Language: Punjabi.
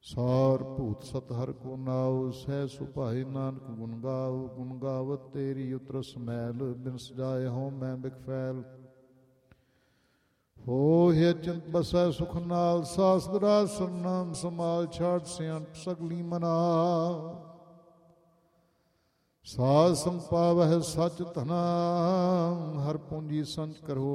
ਸਾਰ ਭੂਤ ਸਤ ਹਰ ਕੋ ਨਾਉ, ਸਹਿ ਸੁਭਾਏ ਨਾਨਕ ਗੁਣ ਗਾਉ। ਗੁਣ ਗਾਵਤ ਤੇਰੀ ਉਤਰਸ ਮੈਲ, ਬਿਨ ਸਜਾਏ ਹੋਂ ਮੈਂ ਬਿਕ ਫੈਲ। ਹੋਹਿ ਅਚਿੰਤ ਬਸੈ ਸੁਖ ਨਾਲ, ਸਾਸ ਗਰਾਜ ਸਰਨਾਮ ਸਮਾਲ। ਛਾੜ ਸਿਆਣਪ ਸਗਲੀ ਮਨਾ, ਸਾਧ ਸੰਗ ਪਾਵਹਿ ਸਚ ਧਨਾ। ਹਰ ਪੂੰਜੀ ਸੰਚ ਕਰੋ